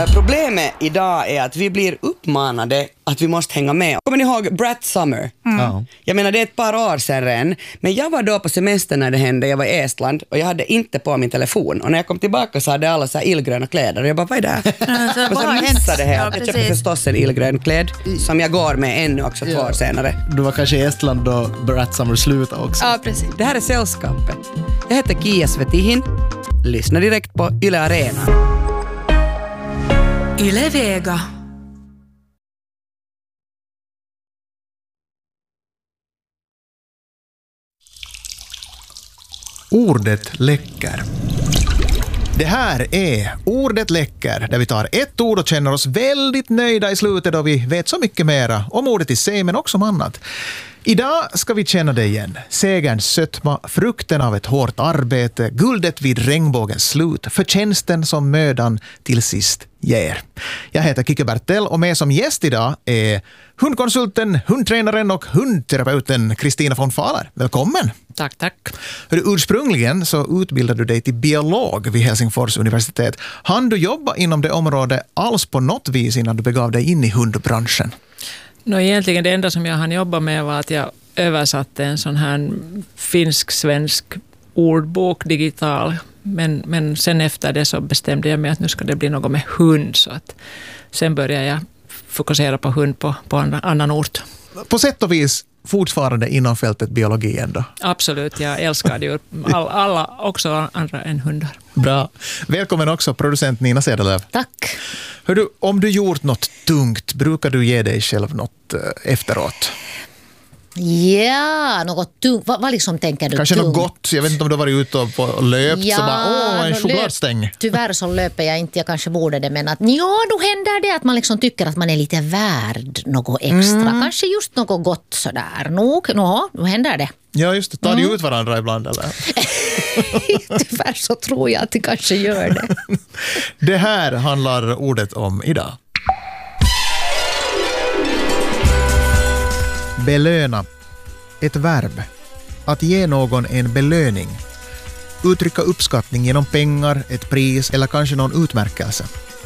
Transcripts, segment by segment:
Men problemet idag är att vi blir uppmanade att vi måste hänga med. Kommer ni ihåg Brat Summer? Ja. Jag menar, det är ett par år sedan redan. Men jag var då på semester när det hände. Jag var i Estland och jag hade inte på min telefon. Och när jag kom tillbaka så hade alla så här illgröna kläder. Och jag bara, vad är det här? Och så missade det här. Jag köpte förstås en illgrön kläd som jag går med ännu också 2 år senare. Du var kanske i Estland då Brat Summer slutade också. Ja, precis. Det här är Sällskapet. Jag heter Kia Svetihin. Lyssna direkt på Yle Arena. Yle Vega. Ordet läcker. Det här är Ordet läcker, där vi tar ett ord och känner oss väldigt nöjda i slutet då vi vet så mycket mera om ordet i sig men också om annat. Idag ska vi känna det igen. Segerns sötma, frukten av ett hårt arbete, guldet vid regnbågens slut, förtjänsten som mödan till sist ger. Jag heter Kike Bertel och med som gäst idag är hundkonsulten, hundtränaren och hundterapeuten Kristina von Fahler. Välkommen! Tack, tack. Ursprungligen så utbildade du dig till biolog vid Helsingfors universitet. Han du jobba inom det området alls på något vis innan du begav dig in i hundbranschen? Egentligen det enda som jag hann jobba med var att jag översatte en sån här finsk-svensk ordbok digital. Men sen efter det så bestämde jag mig att nu ska det bli något med hund. Så att sen började jag fokusera på hund på annan ort. På sätt och vis fortfarande inom fältet biologi ändå. Absolut, jag älskar det. Alla också andra än hundar. Bra. Välkommen också producent Nina Cederlöv. Tack. Hör du, om du gjort något tungt, brukar du ge dig själv något efteråt? Ja, något tungt. Vad liksom tänker du? Kanske tungt? Något gott. Jag vet inte om du har varit ute och löpt så bara, en chokladstäng. Tyvärr så löper jag inte, jag kanske borde det, men att då händer det att man liksom tycker att man är lite värd något extra. Kanske just något gott sådär. Nog händer det. Ja, just det. Tar du ut varandra ibland eller? Tyvärr så tror jag att det kanske gör det. Det här handlar ordet om idag. Belöna. Ett verb. Att ge någon en belöning. Uttrycka uppskattning genom pengar, ett pris eller kanske någon utmärkelse.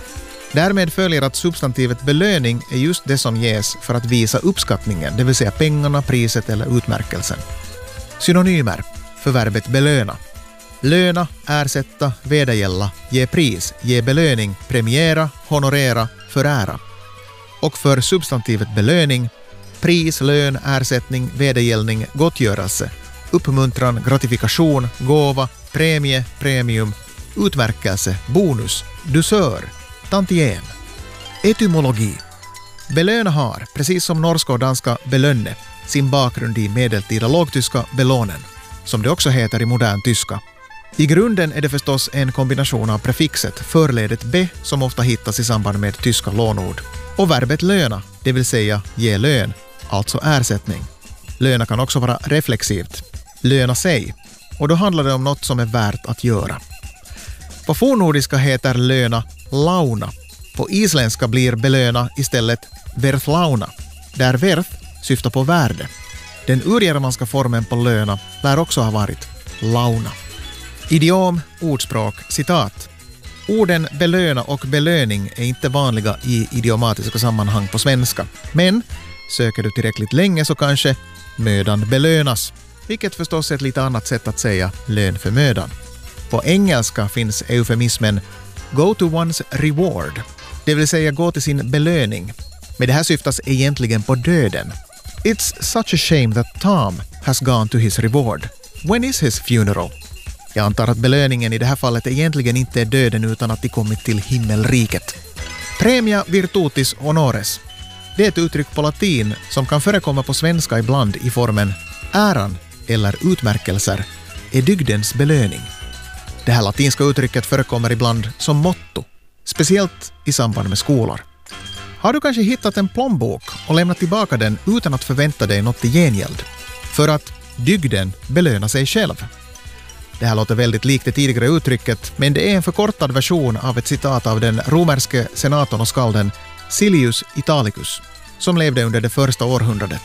Därmed följer att substantivet belöning är just det som ges för att visa uppskattningen, det vill säga pengarna, priset eller utmärkelsen. Synonymer för verbet belöna. Löna, ersätta, vedergälla, ge pris, ge belöning, premiera, honorera, förära. Och för substantivet belöning, pris, lön, ersättning, vedergällning, gottgörelse, uppmuntran, gratifikation, gåva, premie, premium, utmärkelse, bonus, dusör, tantiem. Etymologi. Belöna har, precis som norska och danska belönne, sin bakgrund i medeltida lågtyska belonen, som det också heter i modern tyska. I grunden är det förstås en kombination av prefixet förledet be som ofta hittas i samband med tyska lånord och verbet löna, det vill säga ge lön, alltså ersättning. Löna kan också vara reflexivt, löna sig, och då handlar det om något som är värt att göra. På fornnordiska heter löna launa. På isländska blir belöna istället verthlauna, där verth syftar på värde. Den urgermanska formen på löna lär också ha varit launa. Idiom, ordspråk, citat. Orden belöna och belöning är inte vanliga i idiomatiska sammanhang på svenska. Men söker du tillräckligt länge så kanske mödan belönas. Vilket förstås är ett lite annat sätt att säga lön för mödan. På engelska finns eufemismen go to one's reward. Det vill säga gå till sin belöning. Men det här syftas egentligen på döden. It's such a shame that Tom has gone to his reward. When is his funeral? Jag antar att belöningen i det här fallet egentligen inte är döden utan att de kommit till himmelriket. Premia virtutis honores. Det är ett uttryck på latin som kan förekomma på svenska ibland i formen äran eller utmärkelser är dygdens belöning. Det här latinska uttrycket förekommer ibland som motto, speciellt i samband med skolor. Har du kanske hittat en plånbok och lämnat tillbaka den utan att förvänta dig något i gengäld? För att dygden belönar sig själv. Det här låter väldigt likt det tidigare uttrycket, men det är en förkortad version av ett citat av den romerske senatorn och skalden Silius Italicus, som levde under det första århundradet.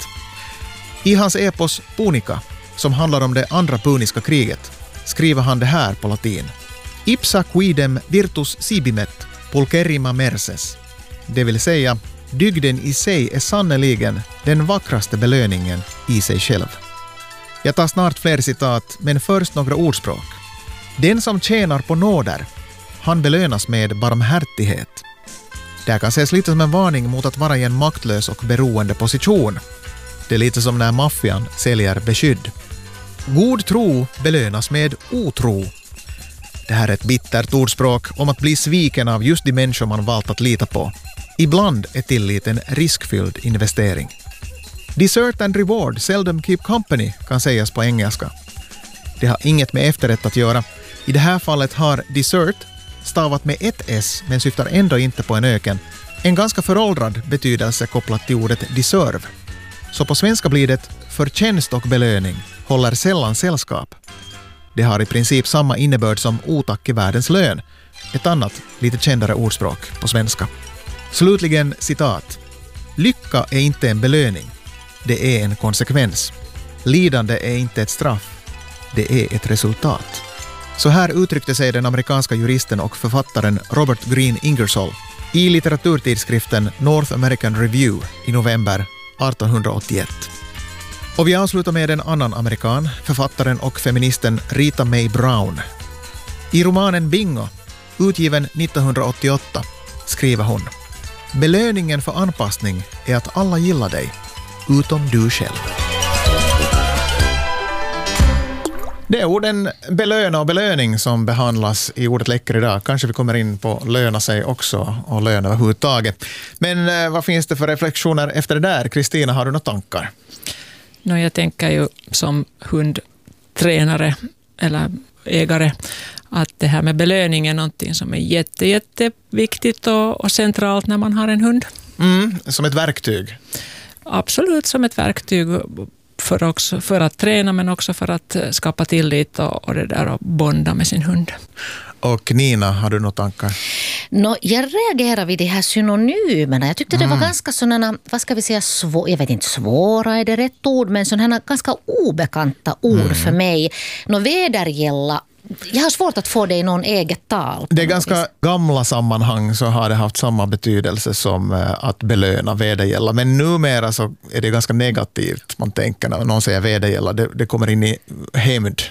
I hans epos Punica, som handlar om det andra puniska kriget, skriver han det här på latin. Ipsa quidem virtus sibimet, pulcherrima merces. Det vill säga, dygden i sig är sannoliken den vackraste belöningen i sig själv. Jag tar snart fler citat, men först några ordspråk. Den som tjänar på nåder, han belönas med barmhärtighet. Det här kan ses lite som en varning mot att vara i en maktlös och beroende position. Det är lite som när maffian säljer beskydd. God tro belönas med otro. Det här är ett bittert ordspråk om att bli sviken av just de människor man valt att lita på. Ibland är tillit en riskfylld investering. Desert and reward seldom keep company kan sägas på engelska. Det har inget med efterrätt att göra. I det här fallet har dessert, stavat med ett S men syftar ändå inte på en öken, en ganska föråldrad betydelse kopplat till ordet deserve. Så på svenska blir det förtjänst och belöning håller sällan sällskap. Det har i princip samma innebörd som otack i världens lön, ett annat lite kändare ordspråk på svenska. Slutligen citat. Lycka är inte en belöning, det är en konsekvens. Lidande är inte ett straff, det är ett resultat. Så här uttryckte sig den amerikanska juristen och författaren Robert Green Ingersoll i litteraturtidskriften North American Review i november 1881. Och vi avslutar med en annan amerikan, författaren och feministen Rita Mae Brown. I romanen Bingo, utgiven 1988, skriver hon: belöningen för anpassning är att alla gillar dig, utom du själv. Det är orden belöna och belöning som behandlas i ordet läcker idag. Kanske vi kommer in på löna sig också och löna överhuvudtaget. Men vad finns det för reflektioner efter det där? Kristina, har du några tankar? Jag tänker ju som hundtränare eller ägare att det här med belöning är någonting som är jätteviktigt och centralt när man har en hund. Som ett verktyg? Absolut, som ett verktyg för att träna men också för att skapa tillit och det där och bonda med sin hund. Och Nina, har du några tankar? Jag reagerar vid de här synonymerna. Jag tyckte det var ganska sådana, vad ska vi säga, jag vet inte, svåra är det rätt ord, men sådana ganska obekanta ord för mig. Vedergälla, jag har svårt att få det i någon eget tal. Det är ganska gamla sammanhang så har det haft samma betydelse som att belöna, vedergälla. Men numera så är det ganska negativt. Man tänker när någon säger vedergälla, det kommer in i hämnd.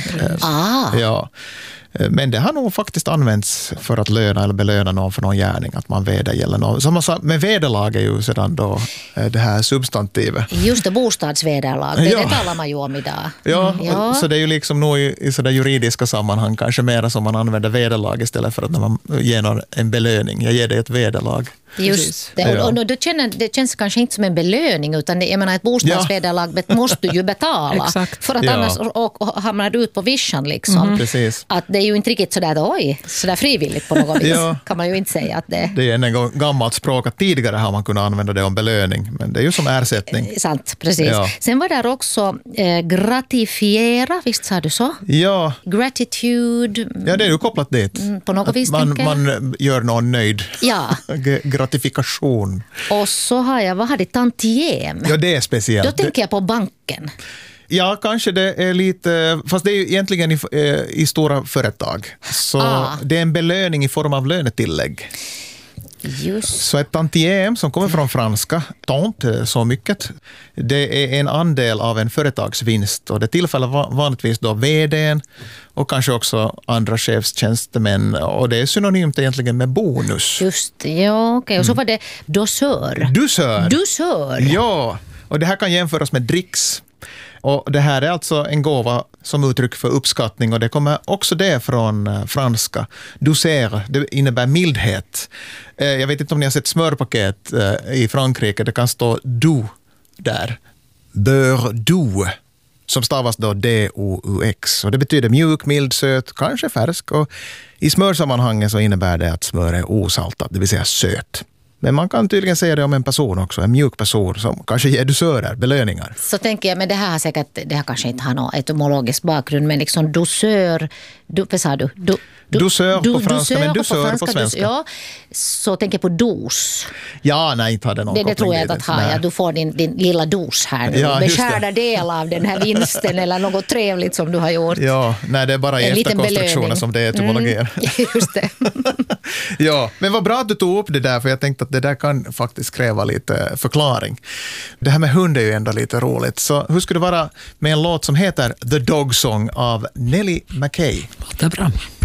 Ja. Men det har nog faktiskt använts för att löna eller belöna någon för någon gärning, att man vedergäller någon. Som man sa, med vederlag är ju sedan då det här substantivet. Just det, bostadsvederlag, det talar man ju om idag. Ja. Så det är ju liksom nog i sådär juridiska sammanhang kanske mera som man använder vederlag istället för att när man ger någon en belöning. Jag ger dig ett vederlag. Just det, och det känns kanske inte som en belöning, utan jag menar ett bostadsvederlag måste du ju betala för att annars och hamnar du ut på vischan liksom. Precis. Att det är ju inte riktigt sådär frivilligt på något vis, kan man ju inte säga att det... Det är en gammalt språk att tidigare har man kunnat använda det om belöning, men det är ju som ersättning. Sant, precis. Ja. Sen var det också gratifiera, visst sa du så? Ja. Gratitude. Ja, det är ju kopplat dit. På något vis, man gör någon nöjd. Ja. Gratifikation. Och så har jag, vad har det, tantiem? Ja, det är speciellt. Då tänker jag på banken. Ja, kanske det är lite, fast det är ju egentligen i stora företag. Så det är en belöning i form av lönetillägg. Just. Så ett tantiem som kommer från franska, tant, så mycket, det är en andel av en företagsvinst och det tillfäller vanligtvis då vdn och kanske också andra chefstjänstemän, och det är synonymt egentligen med bonus. Just, ja, okej. Och så var det dosör. Dosör. Ja, och det här kan jämföras med dricks. Och det här är alltså en gåva som uttryck för uppskattning, och det kommer också det från franska. Douceur, det innebär mildhet. Jag vet inte om ni har sett smörpaket i Frankrike, det kan stå doux där. Beurre doux, som stavas då D-O-U-X. Och det betyder mjuk, mild, söt, kanske färsk. Och i smörsammanhanget så innebär det att smör är osaltat, det vill säga söt. Men man kan tydligen säga det om en person också, en mjuk person som kanske ger dusörer, belöningar. Så tänker jag, men det här har kanske inte har någon etymologisk bakgrund, men liksom dusör, vad sa du? Dusör på franska, men dusör på svenska. Ja, så tänker på dos. Ja, nej, inte har det någon koppling. Det tror jag att ha. Ja, du får din lilla dos här nu. Ja, beskärda del av den här vinsten eller något trevligt som du har gjort. Ja, nej, det är bara i efterkonstruktioner som det är etymologier. Just det. Ja, men vad bra att du tog upp det där, för jag tänkte att det där kan faktiskt kräva lite förklaring. Det här med hund är ju ändå lite roligt. Så hur skulle det vara med en låt som heter The Dog Song av Nellie McKay? Det är bra.